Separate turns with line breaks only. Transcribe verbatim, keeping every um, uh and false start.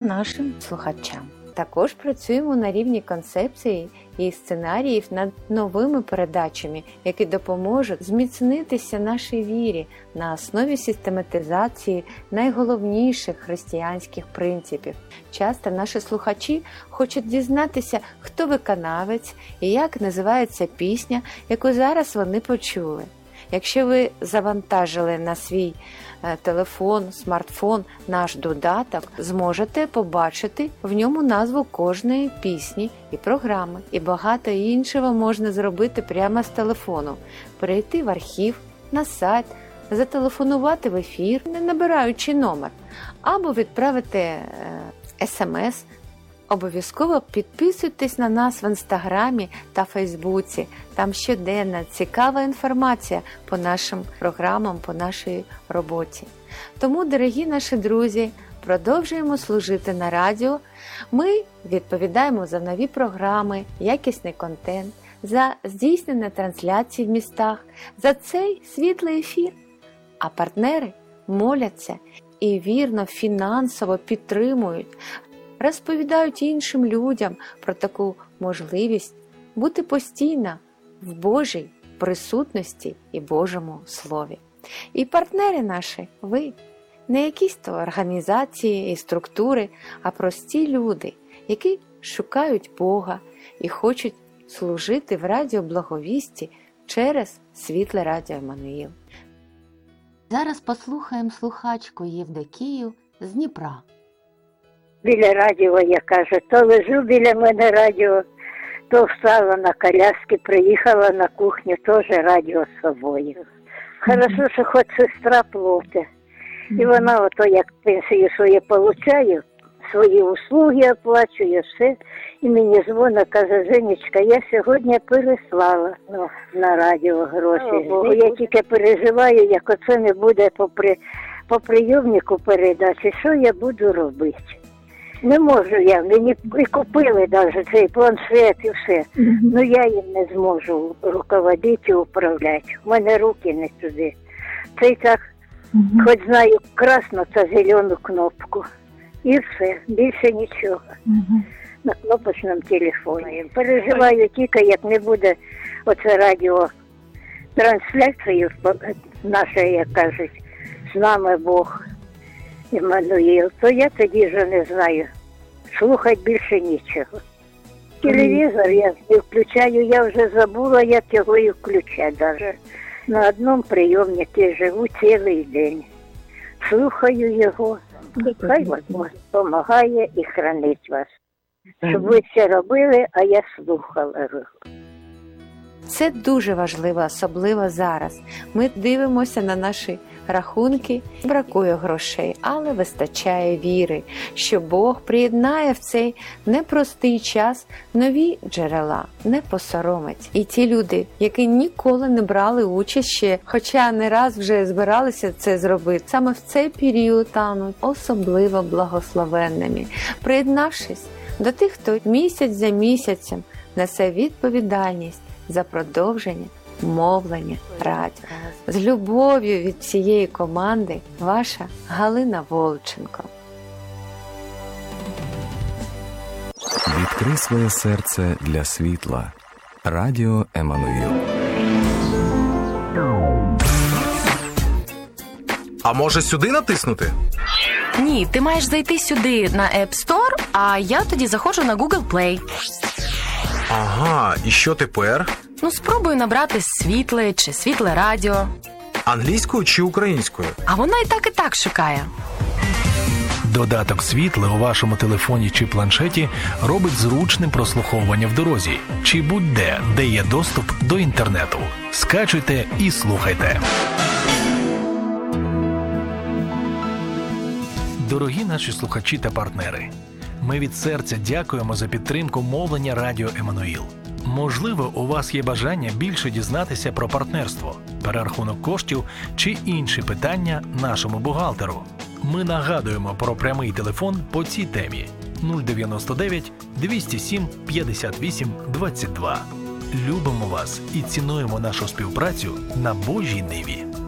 нашим слухачам. Також працюємо на рівні концепції і сценаріїв над новими передачами, які допоможуть зміцнитися нашій вірі на основі систематизації найголовніших християнських принципів. Часто наші слухачі хочуть дізнатися, хто виконавець і як називається пісня, яку зараз вони почули. Якщо ви завантажили на свій телефон, смартфон наш додаток, зможете побачити в ньому назву кожної пісні і програми. І багато іншого можна зробити прямо з телефону. Перейти в архів, на сайт, зателефонувати в ефір, не набираючи номер, або відправити смс. Обов'язково підписуйтесь на нас в Інстаграмі та Фейсбуці. Там щоденна цікава інформація по нашим програмам, по нашій роботі. Тому, дорогі наші друзі, продовжуємо служити на радіо. Ми відповідаємо за нові програми, якісний контент, за здійснення трансляцій в містах, за цей світлий ефір. А партнери моляться і вірно фінансово підтримують, розповідають іншим людям про таку можливість бути постійно в Божій присутності і Божому Слові. І партнери наші, ви, не якісь то організації і структури, а прості люди, які шукають Бога і хочуть служити в радіо Благовісті через світле радіо Еммануїл. Зараз послухаємо слухачку Євдокію з Дніпра.
Біля радіо, я кажу, то лежу біля мене радіо, то встала на коляски, приїхала на кухню, теж радіо з собою. Хорошо, що хоч сестра плоти. І вона ото як пенсію свою получає, свої услуги оплачує, все. І мені дзвонить, каже, Женечка, я сьогодні переслала ну, на радіо гроші. Бо я тільки переживаю, як оце не буде по, при, по прийомнику передачі, що я буду робити. Не можу я, мені і купили навіть цей планшет і все. Mm-hmm. Ну я їм не зможу руководити і управляти. У мене руки не туди. Це так, mm-hmm. хоч знаю красну та зелену кнопку. І все, більше нічого. Mm-hmm. На кнопочному телефоні. Переживаю тільки, як не буде оце радіо трансляції наше, як кажуть, з нами Бог. Еммануїл, то я тоді вже не знаю, слухати більше нічого. Телевізор я не включаю, я вже забула, як його і включати навіть. На одному прийомнику живу цілий день. Слухаю його, хай Господь допомагає і хранить вас. Щоб ви це робили, а я слухала його.
Це дуже важливо, особливо зараз. Ми дивимося на наші рахунки, бракує грошей, але вистачає віри, що Бог приєднає в цей непростий час нові джерела, не посоромить. І ті люди, які ніколи не брали участь ще, хоча не раз вже збиралися це зробити, саме в цей період стануть особливо благословенними, приєднавшись до тих, хто місяць за місяцем несе відповідальність за продовження мовлення радіо. З любов'ю від всієї команди, ваша Галина Волченко.
Відкрий своє серце для світла. Радіо Еммануїл.
А може сюди натиснути?
Ні, ти маєш зайти сюди на App Store, а я тоді заходжу на Google Play.
Ага, і що тепер?
Ну, спробуй набрати світле чи світле радіо.
Англійською чи українською?
А вона і так, і так шукає.
Додаток «Світле» у вашому телефоні чи планшеті робить зручним прослуховування в дорозі чи будь-де, де є доступ до інтернету. Скачуйте і слухайте. Дорогі наші слухачі та партнери, ми від серця дякуємо за підтримку мовлення Радіо Еммануїл. Можливо, у вас є бажання більше дізнатися про партнерство, перерахунок коштів чи інші питання нашому бухгалтеру. Ми нагадуємо про прямий телефон по цій темі нуль дев'яносто дев'ять двісті сім п'ятдесят вісім двадцять два. Любимо вас і цінуємо нашу співпрацю на Божій ниві.